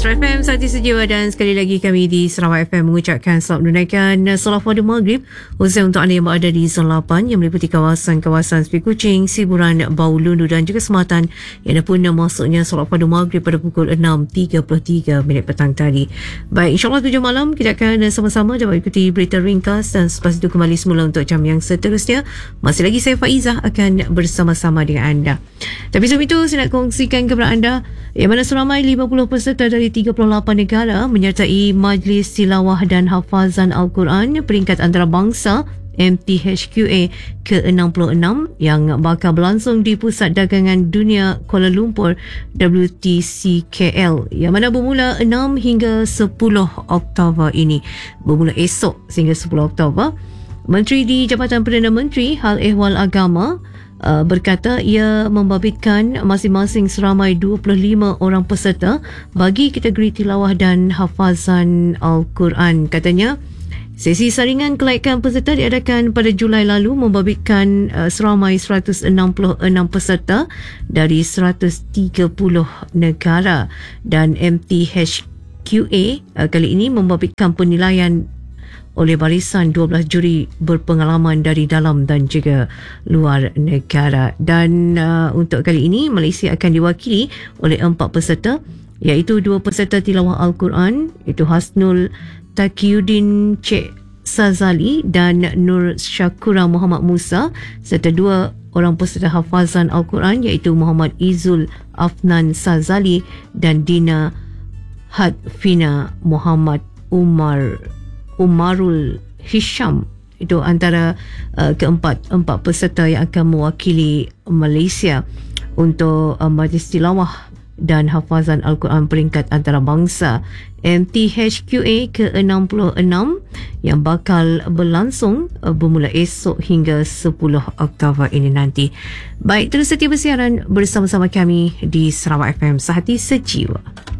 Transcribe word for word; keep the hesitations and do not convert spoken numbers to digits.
Sarawak F M, Sati Sejiwa, dan sekali lagi kami di Sarawak F M mengucapkan selamat menunaikan solat fardu maghrib khususnya untuk anda yang berada di Zon lapan yang meliputi kawasan-kawasan Sepi Kuching, Siburan, Bau Lundu dan juga Sematan yang dah pun masuknya solat fardu maghrib pada pukul enam tiga puluh tiga minit petang tadi. Baik, insyaAllah tujuh malam kita akan sama-sama dapat ikuti berita ringkas dan selepas itu kembali semula untuk jam yang seterusnya. Masih lagi saya Faizah akan bersama-sama dengan anda. Tapi sebelum itu saya nak kongsikan kepada anda yang mana seramai lima puluh peserta dari tiga puluh lapan negara menyertai Majlis Tilawah dan Hafazan Al-Quran peringkat antarabangsa M T H Q A ke enam puluh enam yang bakal berlangsung di Pusat Dagangan Dunia Kuala Lumpur W T C K L yang mana bermula enam hingga sepuluh Oktober ini. Bermula esok sehingga sepuluh Oktober. Menteri di Jabatan Perdana Menteri Hal Ehwal Agama Uh, berkata ia membabitkan masing-masing seramai dua puluh lima orang peserta bagi kategori tilawah dan hafazan Al-Quran. Katanya, sesi saringan kelaikan peserta diadakan pada Julai lalu membabitkan uh, seramai seratus enam puluh enam peserta dari seratus tiga puluh negara dan M T H Q A uh, kali ini membabitkan penilaian oleh barisan dua belas juri berpengalaman dari dalam dan juga luar negara. Dan uh, untuk kali ini Malaysia akan diwakili oleh empat peserta, iaitu dua peserta tilawah Al-Quran, iaitu Hasnul Taqiyuddin Cik Sazali dan Nur Syakura Muhammad Musa, serta dua orang peserta hafazan Al-Quran, iaitu Muhammad Izul Afnan Sazali dan Dina Hadfina Muhammad Umar Umarul Hisham. Itu antara uh, keempat empat peserta yang akan mewakili Malaysia untuk uh, Majlis Tilawah dan Hafazan Al-Quran peringkat antarabangsa M T H Q A ke enam puluh enam yang bakal berlangsung uh, bermula esok hingga sepuluh Oktober ini nanti. Baik, terus setia bersiaran bersama-sama kami di Sarawak F M, Sehati Sejiwa.